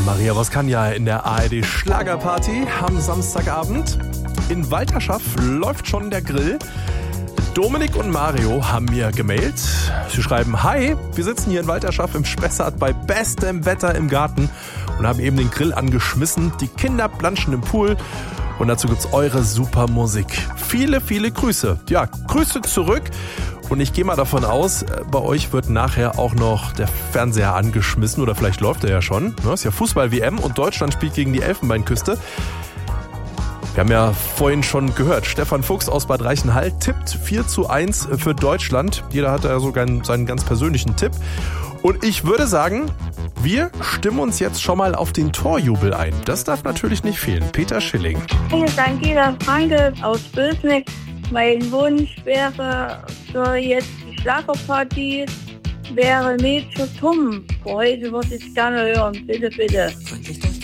Maria Voskania in der ARD Schlagerparty am Samstagabend. In Walterschaff läuft schon der Grill. Dominik und Mario haben mir gemailt. Sie schreiben: Hi, wir sitzen hier in Walterschaff im Spessart bei bestem Wetter im Garten und haben eben den Grill angeschmissen. Die Kinder planschen im Pool und dazu gibt's eure super Musik. Viele, viele Grüße. Ja, Grüße zurück. Und ich gehe mal davon aus, bei euch wird nachher auch noch der Fernseher angeschmissen oder vielleicht läuft er ja schon. Das ist ja Fußball-WM und Deutschland spielt gegen die Elfenbeinküste. Wir haben ja vorhin schon gehört, Stefan Fuchs aus Bad Reichenhall tippt 4:1 für Deutschland. Jeder hat ja sogar seinen ganz persönlichen Tipp. Und ich würde sagen, wir stimmen uns jetzt schon mal auf den Torjubel ein. Das darf natürlich nicht fehlen. Peter Schilling. Hier ist Angela Franke aus Bösnick. Mein Wunsch wäre für jetzt die Schlagerparty wäre Mädchen Tum. Für heute würde ich gerne hören. Bitte, bitte.